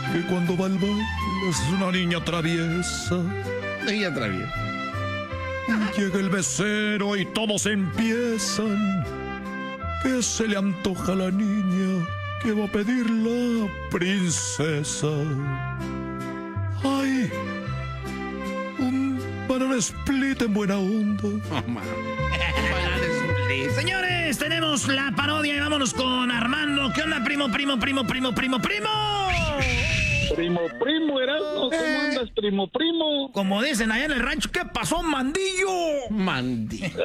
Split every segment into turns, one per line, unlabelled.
que cuando va al baile es una niña traviesa.
Niña traviesa.
Llega el mesero y todos empiezan. ¿Qué se le antoja a la niña que va a pedir la princesa? ¡Ay! Un banana split en buena onda.
Oh, man.
Señores, tenemos la parodia y vámonos con Armando. ¿Qué onda, primo?
Primo, Erasmo, ¿cómo andas, primo?
Como dicen allá en el rancho, ¿qué pasó, mandillo?
Mandillo.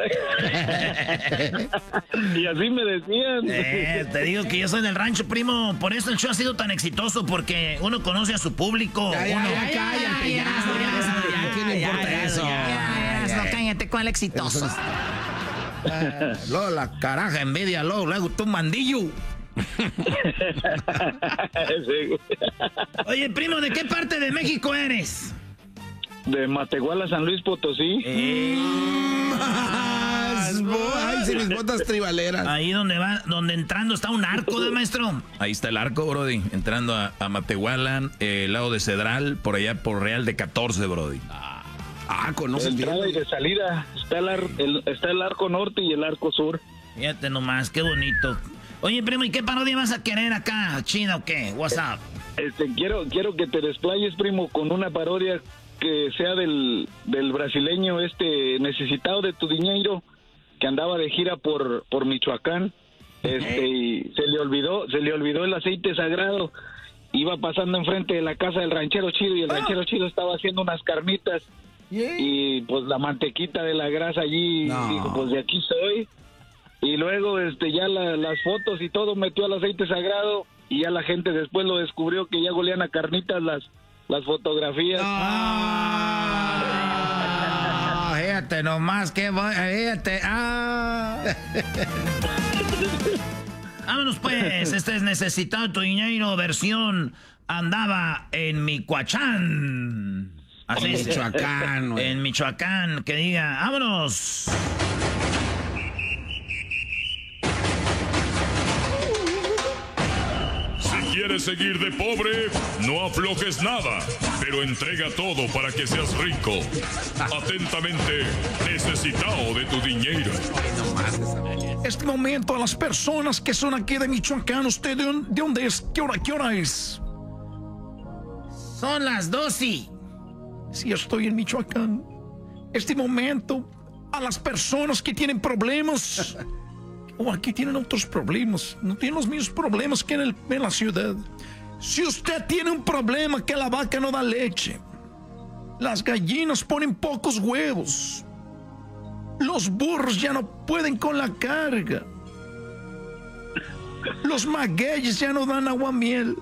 Y así me decían.
Te digo que yo soy del rancho, primo. Por eso el show ha sido tan exitoso, porque uno conoce a su público.
Cállate, ya. ¿Quién le importa eso?
Cállate con el exitoso. Luego la caraja envidia, luego tú, mandillo.
Sí.
Oye, primo, ¿de qué parte de México eres?
De Matehuala, San Luis Potosí.
Ay, sí, mis botas tribaleras.
Ahí donde entrando está un arco, ¿de maestro?
Ahí está el arco, brody. Entrando a Matehuala, lado de Cedral, por allá por Real de 14, brody.
Conoces bien.
Entrada y de salida. Está el arco norte y el arco sur.
Fíjate nomás, qué bonito. Oye, primo, ¿y qué parodia vas a querer acá? ¿China o qué? What's up?
Quiero que te desplayes, primo, con una parodia que sea del brasileño necesitado de tu dinero, que andaba de gira por Michoacán. Y se le olvidó el aceite sagrado. Iba pasando enfrente de la casa del ranchero chido y el ranchero chido estaba haciendo unas carnitas. Y pues la mantequita de la grasa allí, dijo, pues de aquí soy. Y luego ya las fotos y todo metió al aceite sagrado y ya la gente después lo descubrió que ya golían a carnitas las fotografías.
Fíjate nomás, fíjate. Vámonos pues, este es Necesitado tu dinero, versión andaba en Michoacán. Así es.
Michoacán, güey.
En Michoacán, que diga, vámonos.
Si quieres seguir de pobre, no aflojes nada, pero entrega todo para que seas rico. Atentamente, necesitado de tu dinero.
Este momento a las personas que son aquí de Michoacán, ¿usted de dónde es? ¿Qué hora es?
Son las 12.
Sí, estoy en Michoacán. Este momento a las personas que tienen problemas, o aquí tienen otros problemas, no tienen los mismos problemas que en la ciudad. Si usted tiene un problema que la vaca no da leche, las gallinas ponen pocos huevos, los burros ya no pueden con la carga, los magueyes ya no dan aguamiel,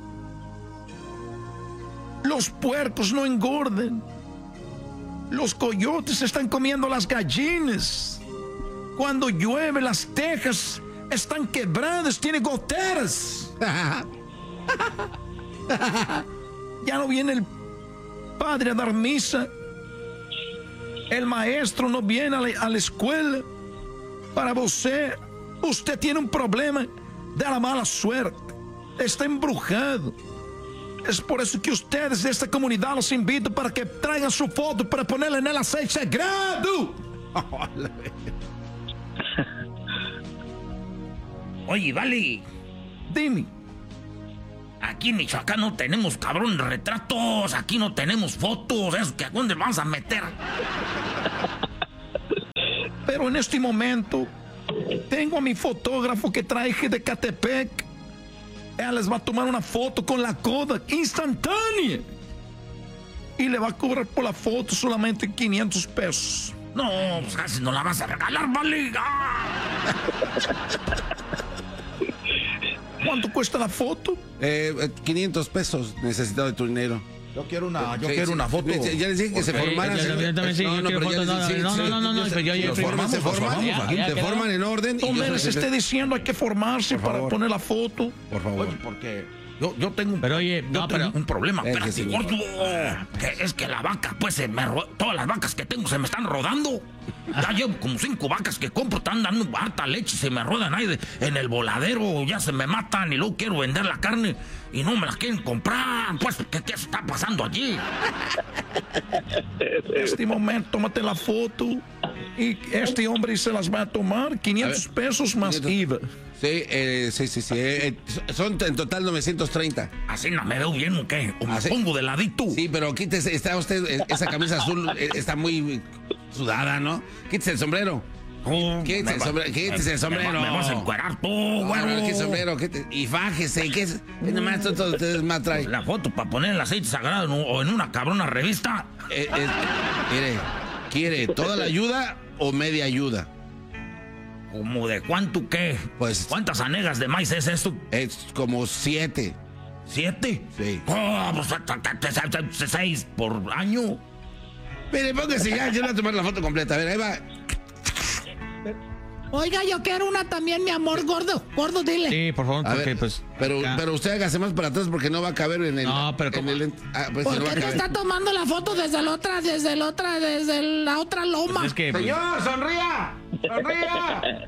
los puercos no engordan, los coyotes están comiendo las gallinas, cuando llueve las tejas están quebradas, tiene goteras. Ya no viene el padre a dar misa, el maestro no viene a la escuela. Para usted tiene un problema de la mala suerte, está embrujado. Es por eso que ustedes de esta comunidad los invito para que traigan su foto para ponerla en el aceite sagrado.
Oye, vale.
Dime.
Aquí en Michoacán no tenemos, cabrón, retratos. Aquí no tenemos fotos. Eso que a dónde vamos a meter.
Pero en este momento tengo a mi fotógrafo que traje de Catepec. Él les va a tomar una foto con la Kodak instantánea y le va a cobrar por la foto solamente 500 pesos.
No, pues casi no la vas a regalar, vale.
¿Cuánto cuesta la foto?
500 pesos, necesitado de tu dinero.
Yo quiero una foto.
Ya les dije que se formaran.
Yo también sí, yo quiero fotos. No.
Se forman en orden.
Tom les esté diciendo hay que formarse para poner la foto.
Por favor. Porque
Yo tengo
Pero oye,
un problema, espérate,
señor.
gordo. Que es que la vaca, pues, todas las vacas que tengo se me están rodando. Ya llevo como 5 vacas que compro, están dando harta leche y se me ruedan ahí en el voladero, ya se me matan y luego quiero vender la carne y no me la quieren comprar. Pues, ¿qué está pasando allí?
Este momento, tómate la foto y este hombre se las va a tomar 500 pesos más
500.
IVA.
Sí. Son en total 930.
¿Así no me veo bien o qué? ¿O me
Así.
pongo de ladito?
Sí, pero quítese, está usted, esa camisa azul está muy sudada, ¿no? Quítese el sombrero. Quítese el sombrero.
Me vas a encuerar tú,
No,
güero.
no, ¿qué sombrero? Y fájese, ¿qué es? Nada más todos ustedes más traen.
La foto para poner el aceite sagrado o en una cabrona revista.
Mire, ¿quiere toda la ayuda o media ayuda?
¿Cómo de cuánto qué?
Pues-
¿Cuántas anegas de maíz es esto?
Es como 7.
¿7?
Sí.
Oh, pues 6 por año.
Mire, póngase ya, yo le voy a tomar la foto completa. A ver, ahí va.
Oiga, yo quiero una también, mi amor, gordo. Gordo, dile.
Sí, por favor,
A
porque
ver,
pues...
pero usted hágase más para atrás porque no va a caber en el...
No, pero
en
¿cómo?
el pues
¿Por
no va a
qué no
caber.
está tomando la foto desde la otra loma?
Pues es que... pues,
¡Señor, sonría! ¡Sonría!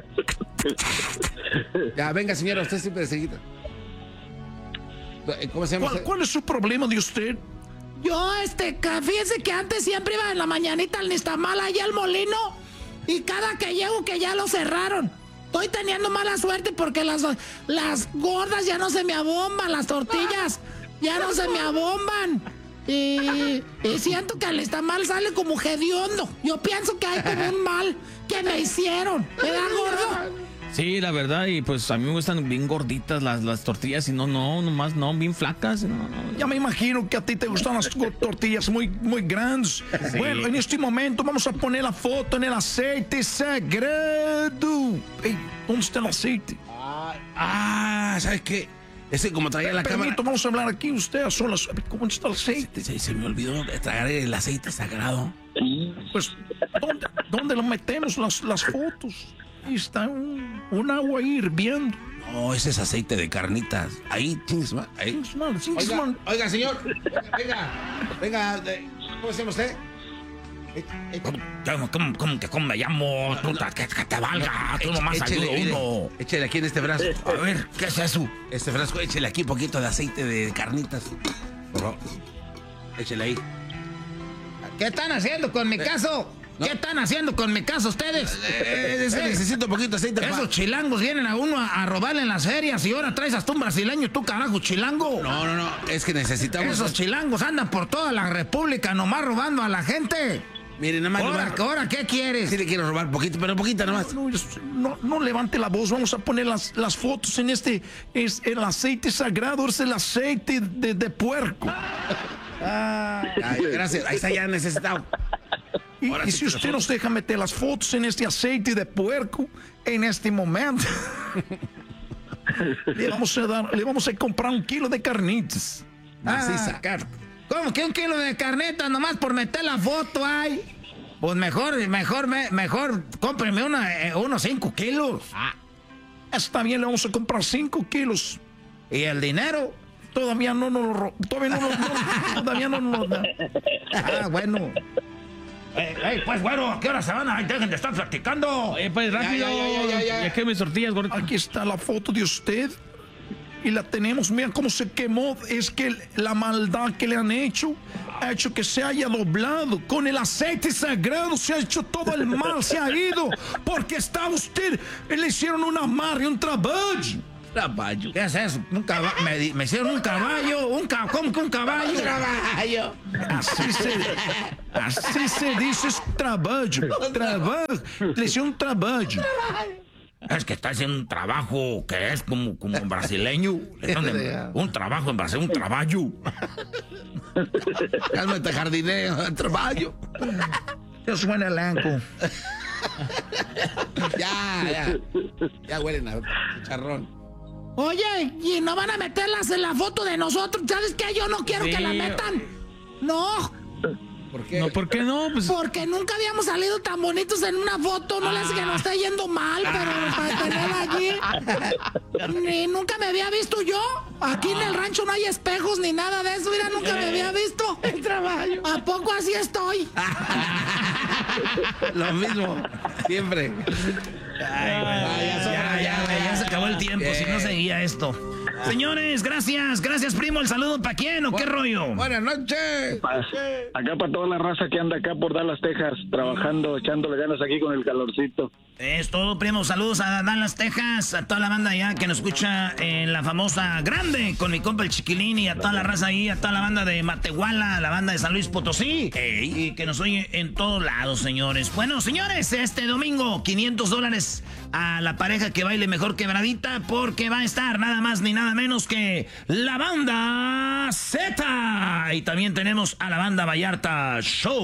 Ya, venga, señora, usted siempre de seguida. ¿Cómo se llama?
¿Cuál es su problema de usted?
Yo, fíjese que antes siempre iba en la mañanita al Nistamal allá al molino. Y cada que llego que ya lo cerraron. Estoy teniendo mala suerte porque las gordas ya no se me abomban, las tortillas ya no se me abomban. Y siento que el Nistamal sale como hediondo. Yo pienso que hay como un mal que me hicieron. ¿Verdad, gordo?
Sí, la verdad, y pues a mí me gustan bien gorditas las tortillas y nomás bien flacas. No.
Ya me imagino que a ti te gustan las tortillas muy grandes.
Sí.
Bueno, en este momento vamos a poner la foto en el aceite sagrado. Ey, ¿dónde está el aceite?
¿Sabes qué? Ese como traía la cámara...
Permito, vamos a hablar aquí usted a solas. ¿Cómo está el aceite?
Se me olvidó de traer el aceite sagrado.
Pues, ¿dónde lo metemos las fotos? Ahí está un agua ahí hirviendo.
No, ese es aceite de carnitas. Ahí, chingues, ahí. Oiga, señor. Venga. ¿Cómo se llama usted?
¿Cómo me llamo? Que te valga. Tú nomás ayuda uno.
Échele aquí en este frasco.
A ver, ¿qué es eso?
Este frasco, échele aquí un poquito de aceite de carnitas. Por favor. Échele ahí.
¿Qué están haciendo con mi caso? ¿Qué están haciendo con mi caso ustedes?
Necesito un poquito de aceite.
Esos chilangos vienen a uno a robarle en las ferias y ahora traes hasta un brasileño, tú carajo, chilango.
No, es que necesitamos...
Esos chilangos andan por toda la república nomás robando a la gente.
Mire, nada más...
¿Ahora qué quieres?
Sí le quiero robar poquito, pero poquita nomás.
No levante la voz, vamos a poner las fotos en es el aceite sagrado, es el aceite de puerco.
Ay, gracias, ahí está ya necesitado.
Y si usted nos deja meter las fotos en este aceite de puerco, en este momento, le vamos a comprar 1 kilo de carnitas.
¿Cómo que 1 kilo de carnitas nomás por meter la foto ahí? Pues mejor cómpreme unos 5 kilos.
Está bien, le vamos a comprar 5 kilos.
¿Y el dinero?
Todavía no nos lo da.
Bueno. Pues, güero, ¿a qué hora se van? Ay, dejen de estar platicando.
Pues rápido. Ya que mis tortillas, gordo.
Aquí está la foto de usted. Y la tenemos, mira cómo se quemó. Es que la maldad que le han hecho ha hecho que se haya doblado. Con el aceite sagrado se ha hecho todo el mal, se ha ido. Porque está usted, le hicieron un amarre, un trabajo.
¿Qué es eso? Me hicieron un caballo. ¿Cómo que un caballo?
Un caballo.
Así se dice trabajo. Le hicieron un trabajo.
Es que está haciendo un trabajo que es como brasileño. Un trabajo en Brasil, un trabajo.
Cálmate, jardinero, trabajo.
Yo suena elenco.
Ya huelen a chicharrón.
Oye, ¿y no van a meterlas en la foto de nosotros? ¿Sabes qué? Yo no quiero que la metan. No.
¿Por qué?
No, ¿por qué no? Pues...
Porque nunca habíamos salido tan bonitos en una foto. No les que nos está yendo mal, pero para tenerla allí. Ni nunca me había visto yo. Aquí en el rancho no hay espejos ni nada de eso. Mira, nunca me había visto. El trabajo. ¿A poco así estoy?
Lo mismo, siempre.
Ya se acabó el tiempo, si no seguía esto. Señores, gracias, primo. ¿El saludo para quién o qué rollo?
Buenas noches.
Acá para toda la raza que anda acá por Dallas, Texas, trabajando, echándole ganas aquí con el calorcito.
Es todo, primo. Saludos a Dallas, Texas, a toda la banda allá que nos escucha en la famosa Grande con mi compa el Chiquilín y a toda la raza ahí, a toda la banda de Matehuala, la banda de San Luis Potosí. Y que nos oye en todos lados, señores. Bueno, señores, este domingo, $500 a la pareja que baile mejor quebradita porque va a estar nada más ni nada menos que la banda Z. Y también tenemos a la banda Vallarta Show.